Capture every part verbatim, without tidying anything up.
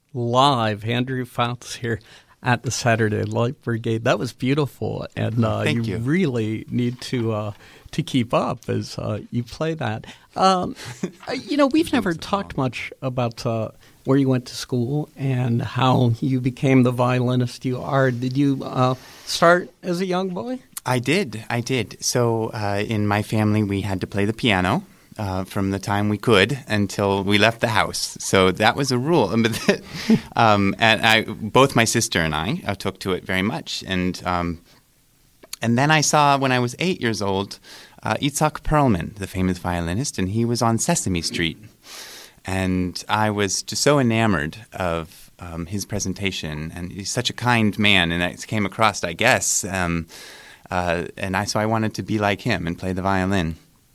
live. Andrew Fouts here at the Saturday Light Brigade. That was beautiful, and uh, Thank you, you really need to uh, to keep up as uh, you play that. Um, you know, we've never talked much about uh, where you went to school and how you became the violinist you are. Did you uh, start as a young boy? I did. I did. So uh, in my family, we had to play the piano uh, from the time we could until we left the house. So that was a rule. um, and I, both my sister and I uh, took to it very much. And um, and then I saw, when I was eight years old, uh, Itzhak Perlman, the famous violinist, and he was on Sesame Street. And I was just so enamored of um, his presentation. And he's such a kind man, and that came across, I guess. Um, Uh, and I so I wanted to be like him and play the violin.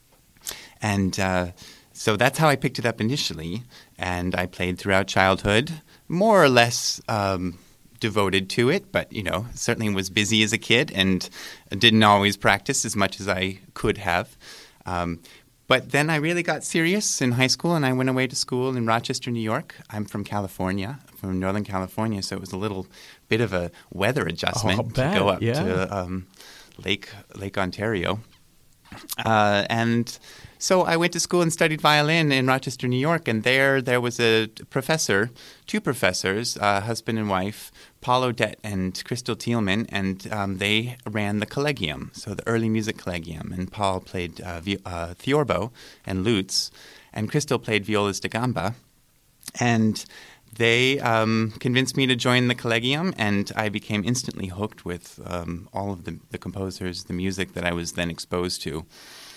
And uh, so that's how I picked it up initially. And I played throughout childhood, more or less um, devoted to it, but, you know, certainly was busy as a kid and didn't always practice as much as I could have. Um, but then I really got serious in high school, and I went away to school in Rochester, New York. I'm from California, from Northern California, so it was a little bit of a weather adjustment oh, to go up yeah. to um, Lake Lake Ontario. Uh, and so I went to school and studied violin in Rochester, New York, and there there was a professor, two professors, uh, husband and wife, Paul Odette and Crystal Thielman, and um, they ran the Collegium, so the early music Collegium. And Paul played uh, vi- uh, theorbo and lutes, and Crystal played violas da gamba. And they um, convinced me to join the Collegium, and I became instantly hooked with um, all of the, the composers, the music that I was then exposed to,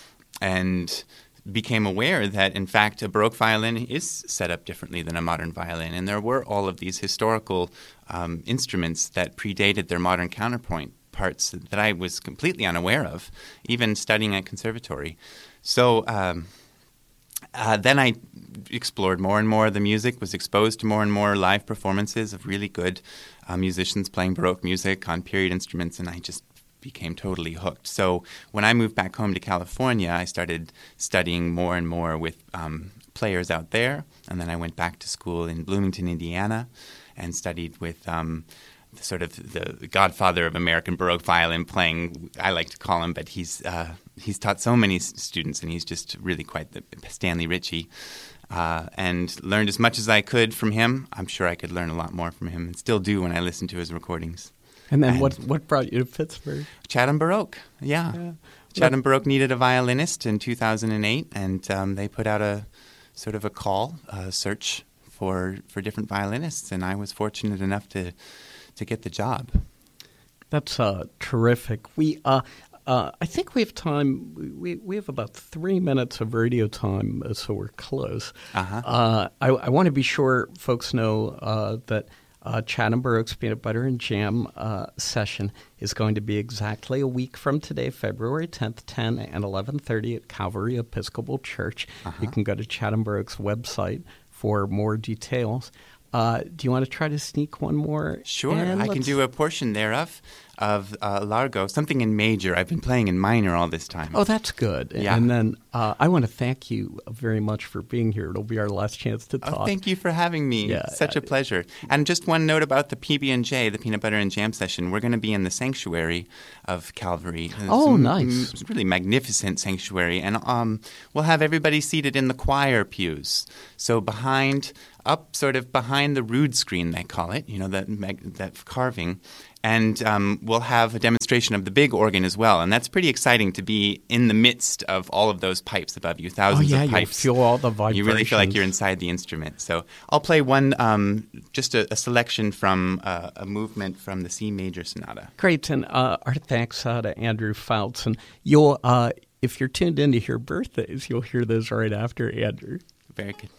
and became aware that, in fact, a Baroque violin is set up differently than a modern violin. And there were all of these historical um, instruments that predated their modern counterpoint parts that I was completely unaware of, even studying at conservatory. So um, uh, then I explored more and more of the music, was exposed to more and more live performances of really good uh, musicians playing Baroque music on period instruments, and I just became totally hooked. So when I moved back home to California, I started studying more and more with um, players out there, and then I went back to school in Bloomington, Indiana, and studied with um, the sort of the godfather of American Baroque violin playing, I like to call him, but he's uh, he's taught so many students, and he's just really quite the Stanley Ritchie. Uh, and learned as much as I could from him. I'm sure I could learn a lot more from him, and still do when I listen to his recordings. And then and what what brought you to Pittsburgh? Chatham Baroque, yeah. yeah. Chatham Baroque needed a violinist in two thousand eight, and um, they put out a sort of a call, a search for, for different violinists, and I was fortunate enough to to get the job. That's uh, terrific. We uh, uh, I think we have time. We we have about three minutes of radio time, uh, so we're close. Uh-huh. Uh, I, I want to be sure folks know uh, that uh, Chatham Baroque's Peanut Butter and Jam uh, session is going to be exactly a week from today, February tenth, ten and eleven thirty at Calvary Episcopal Church. Uh-huh. You can go to Chatham Baroque's website for more details. Uh, do you want to try to sneak one more? Sure, in? I Let's... can do a portion thereof of uh, Largo, something in major. I've been playing in minor all this time. Oh, that's good. Yeah. And then uh, I want to thank you very much for being here. It'll be our last chance to talk. Oh, thank you for having me. Yeah, Such I, a pleasure. And just one note about the P B and J, the Peanut Butter and Jam session. We're going to be in the sanctuary of Calvary. Oh, it's nice. It's a really magnificent sanctuary. And um, we'll have everybody seated in the choir pews. So behind, up sort of behind the rood screen, they call it, you know, that, that carving. And um, we'll have a demonstration of the big organ as well. And that's pretty exciting to be in the midst of all of those pipes above you, thousands oh, yeah, of pipes. You feel all the vibrations. You really feel like you're inside the instrument. So I'll play one, um, just a, a selection from uh, a movement from the C major sonata. Great. And uh, our thanks uh, to Andrew Fouts. And you'll, uh, if you're tuned in to hear birthdays, you'll hear those right after Andrew. Very good.